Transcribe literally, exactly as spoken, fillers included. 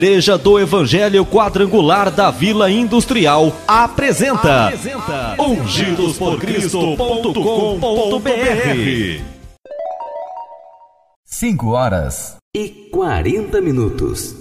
Igreja do Evangelho Quadrangular da Vila Industrial apresenta, apresenta ungidos por cristo ponto com ponto b r. cinco horas e quarenta minutos.